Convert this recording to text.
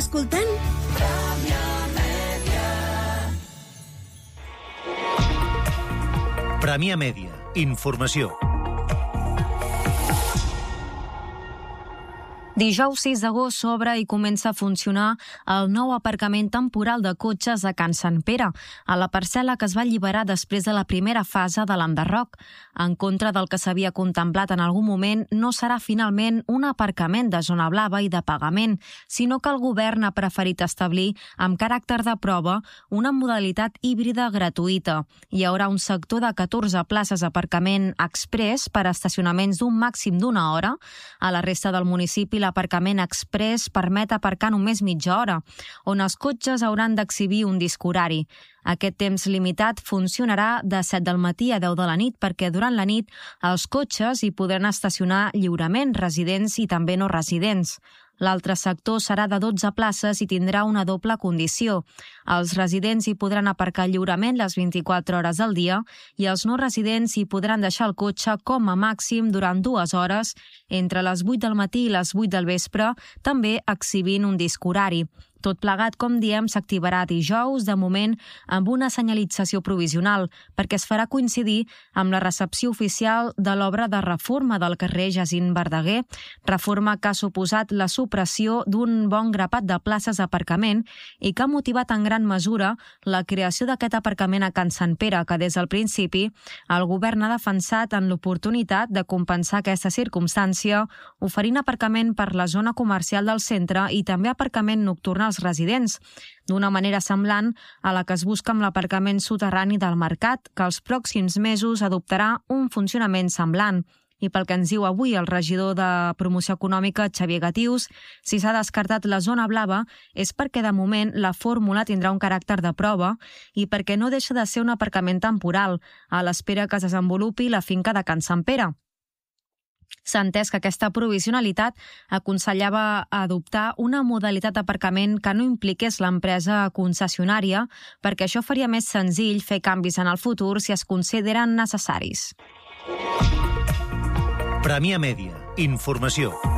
escoltant Premià Mèdia. Informació. Dijous 6 d'agost s'obre i comença a funcionar el nou aparcament temporal de cotxes a Can Sant Pere, a la parcel·la que es va alliberar després de la primera fase de l'enderroc. En contra del que s'havia contemplat en algun moment, no serà finalment un aparcament de zona blava i de pagament, sinó que el govern ha preferit establir, amb caràcter de prova, una modalitat híbrida gratuïta. Hi haurà un sector de 14 places d'aparcament express per a estacionaments d'un màxim d'una hora. A la resta del municipi, l'aparcament express permet aparcar només mitja hora, on els cotxes hauran d'exhibir un disc horari. Aquest temps limitat funcionarà de 7 del matí a 10 de la nit perquè durant la nit els cotxes hi podran estacionar lliurement, residents i també no residents. L'altre sector serà de 12 places i tindrà una doble condició. Els residents hi podran aparcar lliurement les 24 hores del dia i els no residents hi podran deixar el cotxe com a màxim durant 2 hores entre les 8 del matí i les 8 del vespre, també exhibint un disc horari. Tot plegat, com diem, s'activarà dijous, de moment, amb una senyalització provisional, perquè es farà coincidir amb la recepció oficial de l'obra de reforma del carrer Jacint Verdaguer, reforma que ha suposat la supressió d'un bon grapat de places d'aparcament i que ha motivat en gran mesura la creació d'aquest aparcament a Can Sant Pere, que des del principi el govern ha defensat en l'oportunitat de compensar aquesta circumstància, oferint aparcament per la zona comercial del centre i també aparcament nocturn als residents, d'una manera semblant a la que es busca amb l'aparcament soterrani del mercat, que els pròxims mesos adoptarà un funcionament semblant. I pel que ens diu avui el regidor de Promoció Econòmica, Xavier Gatius, si s'ha descartat la zona blava és perquè de moment la fórmula tindrà un caràcter de prova i perquè no deixa de ser un aparcament temporal, a l'espera que es desenvolupi la finca de Can Sant Pere. S'ha entès que aquesta provisionalitat aconsellava adoptar una modalitat d'aparcament que no impliqués l'empresa concessionària, perquè això faria més senzill fer canvis en el futur si es consideren necessaris. Premià Mèdia. Informació.